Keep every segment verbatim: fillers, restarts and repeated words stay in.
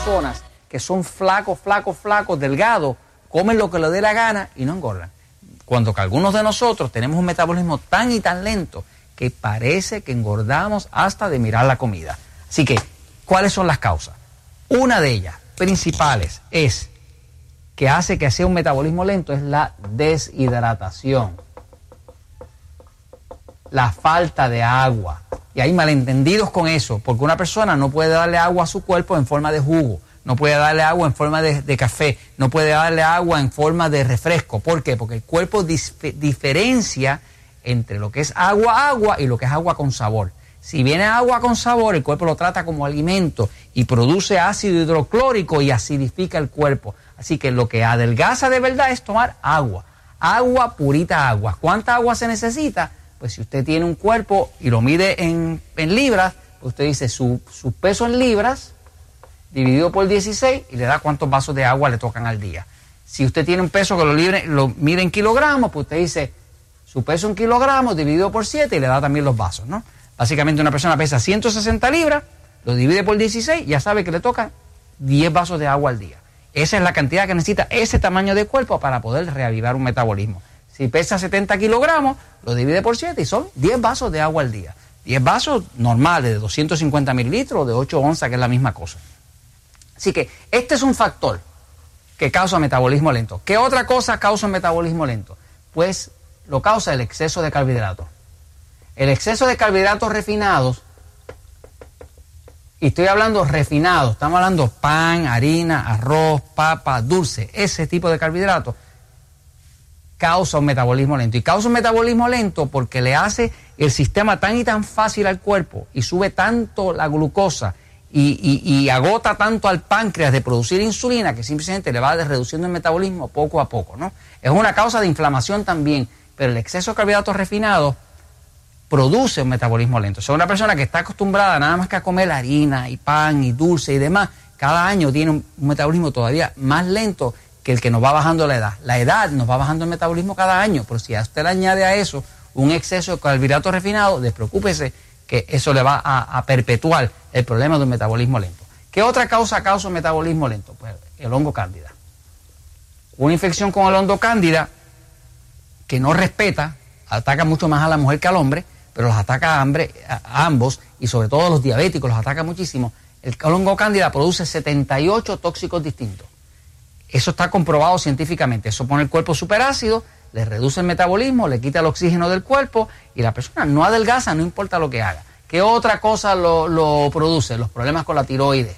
personas que son flacos, flacos, flacos, delgados, comen lo que les dé la gana y no engordan. Cuando que algunos de nosotros tenemos un metabolismo tan y tan lento que parece que engordamos hasta de mirar la comida. Así que, ¿cuáles son las causas? Una de ellas, principales, es que hace que sea un metabolismo lento, es la deshidratación. La falta de agua. Y hay malentendidos con eso, porque una persona no puede darle agua a su cuerpo en forma de jugo, no puede darle agua en forma de, de café, no puede darle agua en forma de refresco. ¿Por qué? Porque el cuerpo dis, diferencia entre lo que es agua, agua y lo que es agua con sabor. Si viene agua con sabor, el cuerpo lo trata como alimento y produce ácido hidroclórico y acidifica el cuerpo. Así que lo que adelgaza de verdad es tomar agua. Agua, purita agua. ¿Cuánta agua se necesita? Pues si usted tiene un cuerpo y lo mide en, en libras, pues usted dice su, su peso en libras dividido por dieciséis y le da cuántos vasos de agua le tocan al día. Si usted tiene un peso que lo, libre, lo mide en kilogramos, pues usted dice su peso en kilogramos dividido por siete y le da también los vasos, ¿no? Básicamente una persona pesa ciento sesenta libras, lo divide por dieciséis, ya sabe que le tocan diez vasos de agua al día. Esa es la cantidad que necesita ese tamaño de cuerpo para poder reavivar un metabolismo. Si pesa setenta kilogramos, lo divide por siete y son diez vasos de agua al día. diez vasos normales de doscientos cincuenta mililitros o de ocho onzas, que es la misma cosa. Así que este es un factor que causa metabolismo lento. ¿Qué otra cosa causa un metabolismo lento? Pues lo causa el exceso de carbohidratos. El exceso de carbohidratos refinados, y estoy hablando refinados, estamos hablando pan, harina, arroz, papa, dulce, ese tipo de carbohidratos, causa un metabolismo lento. Y causa un metabolismo lento porque le hace el sistema tan y tan fácil al cuerpo y sube tanto la glucosa y, y, y agota tanto al páncreas de producir insulina que simplemente le va reduciendo el metabolismo poco a poco, ¿no? Es una causa de inflamación también, pero el exceso de carbohidratos refinados produce un metabolismo lento. O sea, una persona que está acostumbrada nada más que a comer harina y pan y dulce y demás, cada año tiene un, un metabolismo todavía más lento que el que nos va bajando la edad. La edad nos va bajando el metabolismo cada año, pero si a usted le añade a eso un exceso de carbohidratos refinados, despreocúpese que eso le va a, a perpetuar el problema de un metabolismo lento. ¿Qué otra causa causa un metabolismo lento? Pues el hongo cándida. Una infección con el hongo cándida que no respeta, ataca mucho más a la mujer que al hombre, pero los ataca a, hambre, a ambos, y sobre todo a los diabéticos los ataca muchísimo. El hongo cándida produce setenta y ocho tóxicos distintos. Eso está comprobado científicamente. Eso pone el cuerpo superácido, le reduce el metabolismo, le quita el oxígeno del cuerpo y la persona no adelgaza, no importa lo que haga. ¿Qué otra cosa lo, lo produce? Los problemas con la tiroides.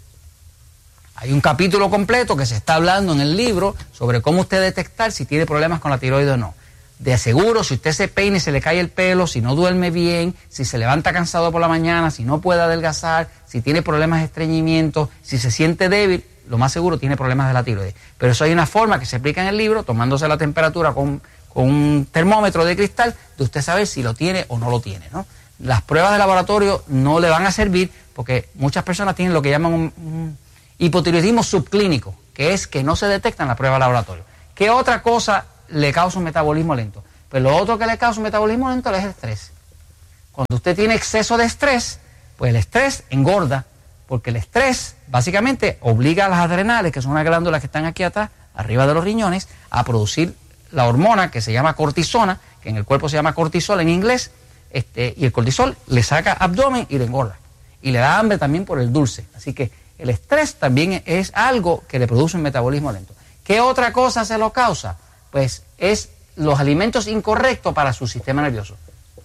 Hay un capítulo completo que se está hablando en el libro sobre cómo usted detectar si tiene problemas con la tiroides o no. De seguro, si usted se peina y se le cae el pelo, si no duerme bien, si se levanta cansado por la mañana, si no puede adelgazar, si tiene problemas de estreñimiento, si se siente débil, lo más seguro tiene problemas de la tiroides. Pero eso hay una forma que se explica en el libro, tomándose la temperatura con, con un termómetro de cristal, de usted saber si lo tiene o no lo tiene, ¿no? Las pruebas de laboratorio no le van a servir porque muchas personas tienen lo que llaman un, un hipotiroidismo subclínico, que es que no se detecta en la prueba de laboratorio. ¿Qué otra cosa le causa un metabolismo lento? Pues lo otro que le causa un metabolismo lento es el estrés. Cuando usted tiene exceso de estrés, pues el estrés engorda, porque el estrés básicamente obliga a las adrenales, que son unas glándulas que están aquí atrás, arriba de los riñones, a producir la hormona que se llama cortisona, que en el cuerpo se llama cortisol en inglés, este, y el cortisol le saca abdomen y le engorda. Y le da hambre también por el dulce. Así que el estrés también es algo que le produce un metabolismo lento. ¿Qué otra cosa se lo causa? Pues es los alimentos incorrectos para su sistema nervioso.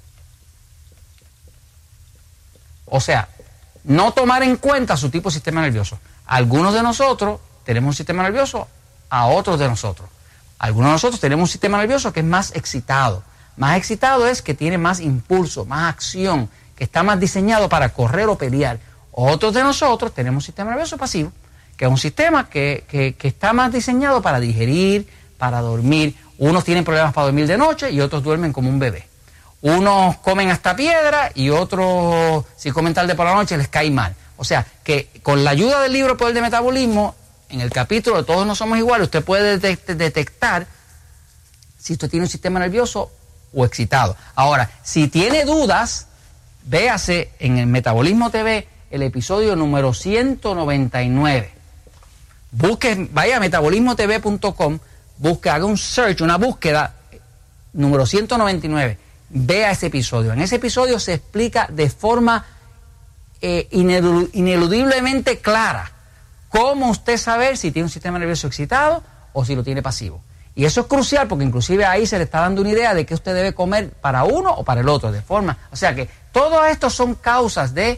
O sea, no tomar en cuenta su tipo de sistema nervioso. Algunos de nosotros tenemos un sistema nervioso a otros de nosotros. Algunos de nosotros tenemos un sistema nervioso que es más excitado. Más excitado es que tiene más impulso, más acción, que está más diseñado para correr o pelear. Otros de nosotros tenemos un sistema nervioso pasivo, que es un sistema que, que, que está más diseñado para digerir, para dormir. Unos tienen problemas para dormir de noche y otros duermen como un bebé. Unos comen hasta piedra y otros, si comen tarde por la noche, les cae mal. O sea, que con la ayuda del libro Poder de Metabolismo, en el capítulo de Todos no somos iguales, usted puede detectar si usted tiene un sistema nervioso o excitado. Ahora, si tiene dudas, véase en el Metabolismo T V el episodio número ciento noventa y nueve. Busque, vaya a metabolismo t v punto com, busque, haga un search, una búsqueda, número ciento noventa y nueve. Vea ese episodio. En ese episodio se explica de forma eh, ineludiblemente clara cómo usted saber si tiene un sistema nervioso excitado o si lo tiene pasivo. Y eso es crucial porque inclusive ahí se le está dando una idea de qué usted debe comer para uno o para el otro, de forma, o sea que todo esto son causas de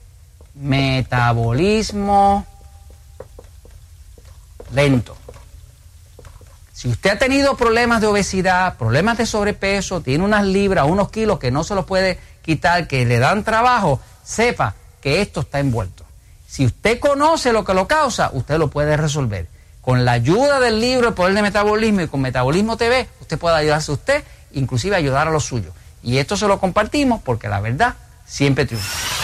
metabolismo lento. Si usted ha tenido problemas de obesidad, problemas de sobrepeso, tiene unas libras, unos kilos que no se los puede quitar, que le dan trabajo, sepa que esto está envuelto. Si usted conoce lo que lo causa, usted lo puede resolver. Con la ayuda del libro El Poder del Metabolismo y con Metabolismo T V, usted puede ayudarse a usted, inclusive ayudar a los suyos. Y esto se lo compartimos porque la verdad siempre triunfa.